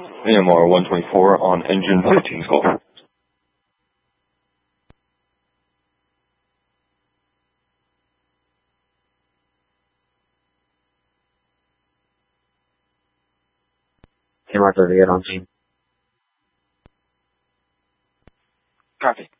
AMR 124 on engine 15 call. AMR 38 on scene. Copy.